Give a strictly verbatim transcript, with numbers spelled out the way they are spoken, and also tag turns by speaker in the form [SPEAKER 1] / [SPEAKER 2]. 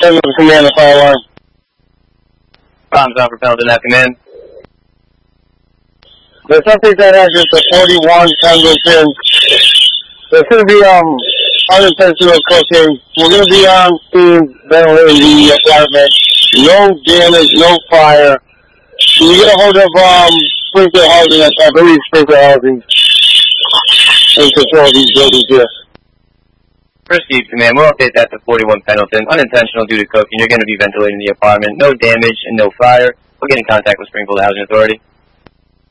[SPEAKER 1] Pendleton Command, the fire line.
[SPEAKER 2] Bombs on for Pendleton, that command.
[SPEAKER 1] There's something that address to forty-one Pendleton. There's going to be um unintentional cooking. We're going to be on scene ventilating the apartment. No damage, no fire. Can you get a hold of um sprinkler housing? I believe sprinkler housing in control of these buildings here.
[SPEAKER 2] Received, command. We'll update that to forty-one Pendleton. Unintentional due to cooking. You're going to be ventilating the apartment. No damage and no fire. We'll get in contact with Springfield Housing Authority.